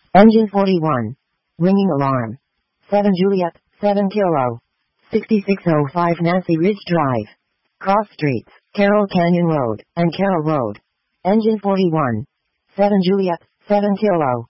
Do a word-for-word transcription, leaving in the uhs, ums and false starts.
Engine forty-one. Ringing alarm. seven Juliet, seven Kilo. sixty-six oh five Nancy Ridge Drive. Cross Streets, Carroll Canyon Road, and Carroll Road. Engine forty-one. seven Juliet, seven Kilo.